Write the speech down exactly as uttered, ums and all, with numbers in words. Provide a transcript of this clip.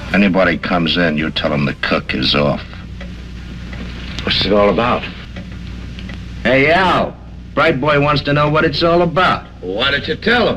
Anybody comes in, you tell them the cook is off. What's it all about? Hey, Al, Bright Boy wants to know what it's all about. Why don't you tell him?